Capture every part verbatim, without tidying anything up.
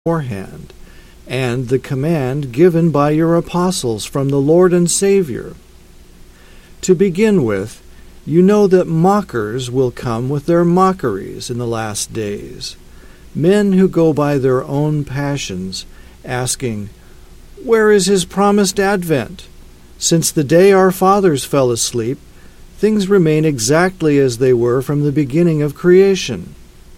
beforehand, and the command given by your apostles from the Lord and Savior. To begin with, you know that mockers will come with their mockeries in the last days, men who go by their own passions, asking, "Where is his promised advent? Since the day our fathers fell asleep, things remain exactly as they were from the beginning of creation."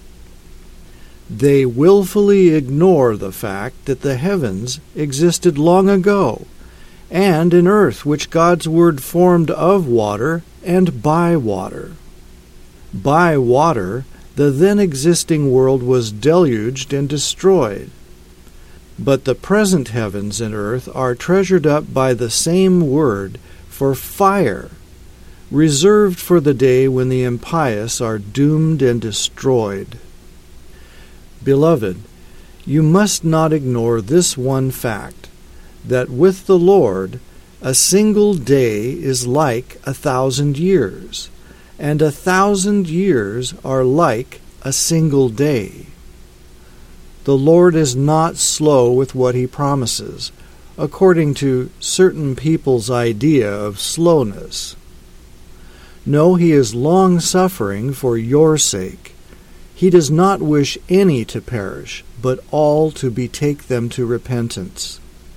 They willfully ignore the fact that the heavens existed long ago, and an earth which God's word formed of water and by water. By water, the then existing world was deluged and destroyed. But the present heavens and earth are treasured up by the same word for fire, reserved for the day when the impious are doomed and destroyed. Beloved, you must not ignore this one fact, that with the Lord a single day is like a thousand years, and a thousand years are like a single day. The Lord is not slow with what he promises, according to certain people's idea of slowness. No, he is long-suffering for your sake. He does not wish any to perish, but all to betake them to repentance.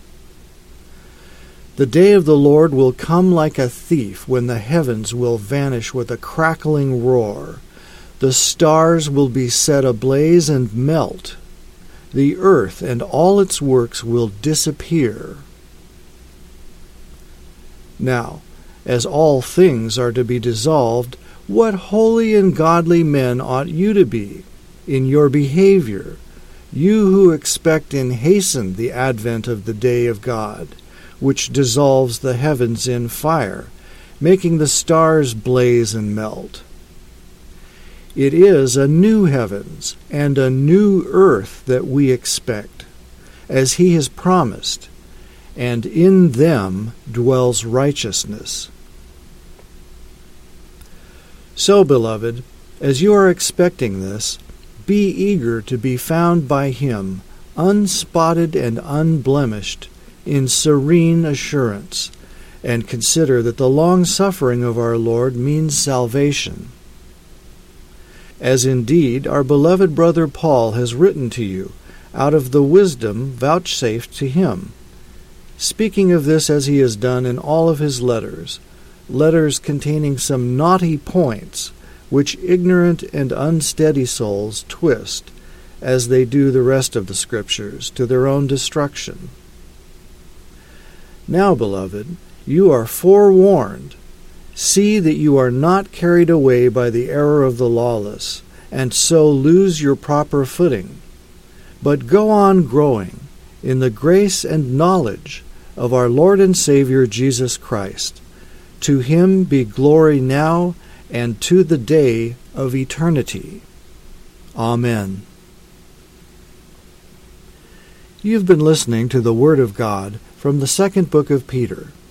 The day of the Lord will come like a thief, when the heavens will vanish with a crackling roar. The stars will be set ablaze and melt. The earth and all its works will disappear. Now, as all things are to be dissolved, what holy and godly men ought you to be in your behavior, you who expect and hasten the advent of the day of God, which dissolves the heavens in fire, making the stars blaze and melt. It is a new heavens and a new earth that we expect, as he has promised, and in them dwells righteousness. So, beloved, as you are expecting this, be eager to be found by him, unspotted and unblemished, in serene assurance, and consider that the long-suffering of our Lord means salvation. As indeed our beloved brother Paul has written to you, out of the wisdom vouchsafed to him, speaking of this as he has done in all of his letters, letters containing some knotty points which ignorant and unsteady souls twist, as they do the rest of the Scriptures, to their own destruction. Now, beloved, you are forewarned. See that you are not carried away by the error of the lawless, and so lose your proper footing, but go on growing in the grace and knowledge of our Lord and Savior Jesus Christ. To him be glory now and to the day of eternity. Amen. You've been listening to the Word of God from the second book of Peter.